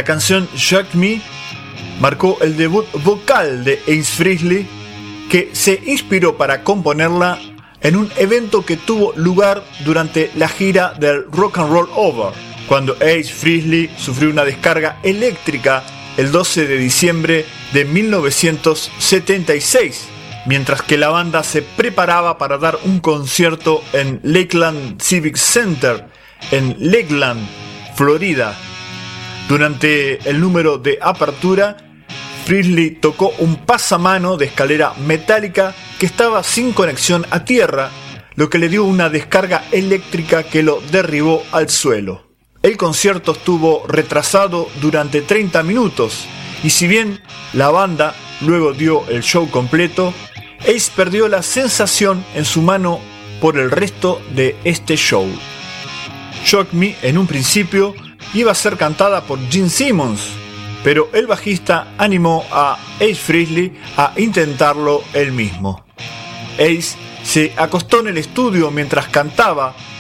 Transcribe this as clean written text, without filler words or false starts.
La canción Shock Me marcó el debut vocal de Ace Frehley, que se inspiró para componerla en un evento que tuvo lugar durante la gira del Rock and Roll Over, cuando Ace Frehley sufrió una descarga eléctrica el 12 de diciembre de 1976, mientras que la banda se preparaba para dar un concierto en Lakeland Civic Center, en Lakeland, Florida. Durante el número de apertura, Frehley tocó un pasamano de escalera metálica que estaba sin conexión a tierra, lo que le dio una descarga eléctrica que lo derribó al suelo. El concierto estuvo retrasado durante 30 minutos, y si bien la banda luego dio el show completo, Ace perdió la sensación en su mano por el resto de este show. Shock Me en un principio iba a ser cantada por Gene Simmons, pero el bajista animó a Ace Frehley a intentarlo él mismo. Ace se acostó en el estudio mientras cantaba